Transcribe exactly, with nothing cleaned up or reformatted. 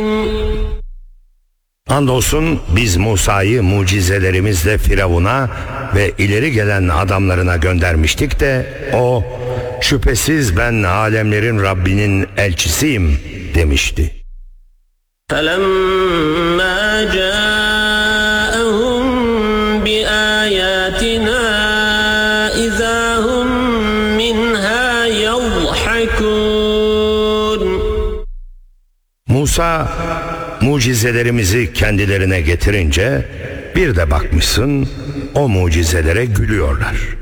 Andolsun biz Musa'yı mucizelerimizle Firavun'a ve ileri gelen adamlarına göndermiştik de o şüphesiz ben alemlerin Rabbinin elçisiyim demişti. فَلَمَّا جَاءَهُم بِآيَاتِنَا إِذَا هُم مِّنْهَا يَضْحَكُونَ Musa mucizelerimizi kendilerine getirince bir de bakmışsın o mucizelere gülüyorlar.